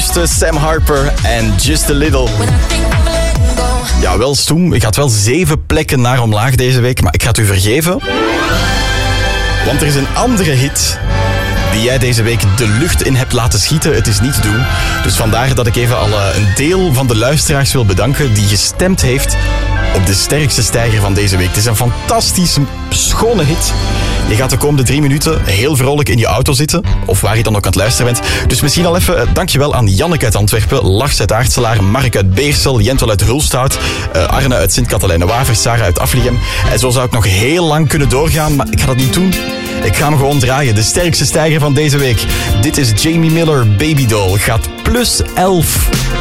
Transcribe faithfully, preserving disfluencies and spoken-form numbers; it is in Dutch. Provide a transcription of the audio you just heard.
Juist, Sam Harper en Just a Little. Ja, wel stoem. Ik had wel zeven plekken naar omlaag deze week, maar ik ga het u vergeven. Want er is een andere hit die jij deze week de lucht in hebt laten schieten. Het is niet te doen. Dus vandaar dat ik even al een deel van de luisteraars wil bedanken die gestemd heeft op de sterkste stijger van deze week. Het is een fantastisch schone hit. Je gaat de komende drie minuten heel vrolijk in je auto zitten. Of waar je dan ook aan het luisteren bent. Dus misschien al even dankjewel aan Janneke uit Antwerpen, Lars uit Aartselaar, Mark uit Beersel, Jentel uit Hulsthout, uh, Arne uit Sint-Katelijne-Waver, Sarah uit Afligem. En zo zou ik nog heel lang kunnen doorgaan, maar ik ga dat niet doen. Ik ga hem gewoon draaien. De sterkste stijger van deze week. Dit is Jamie Miller, Baby Doll. Gaat plus elf.